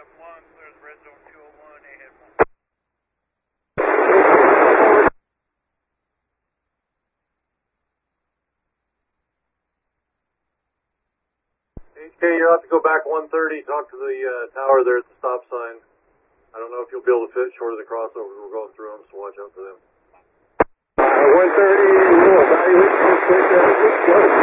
HK, you'll have to go back 130, talk to the tower there at the stop sign. I don't know if you'll be able to fit short of the crossovers. We're going through them, so watch out for them. 130, we'll evaluate.